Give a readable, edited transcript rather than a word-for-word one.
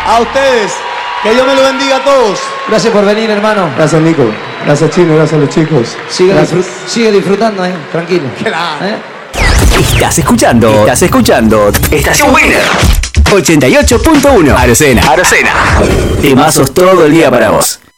A ustedes. Que Dios me lo bendiga a todos. Gracias por venir, hermano. Gracias, Nico. Gracias, Chino. Gracias a los chicos. Sigue disfrutando, tranquilo. Claro. Estás escuchando Estación Winner 88.1 Arocena. Temazos todo el día para vos.